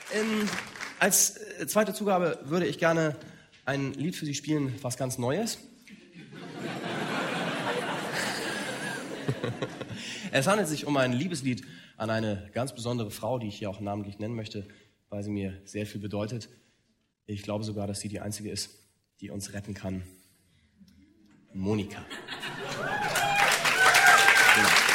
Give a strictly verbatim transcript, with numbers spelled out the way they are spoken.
Ähm, als äh, zweite Zugabe würde ich gerne ein Lied für Sie spielen, was ganz Neues. Es handelt sich um ein Liebeslied an eine ganz besondere Frau, die ich hier auch namentlich nennen möchte, weil sie mir sehr viel bedeutet. Ich glaube sogar, dass sie die einzige ist, die uns retten kann. Monika. Genau.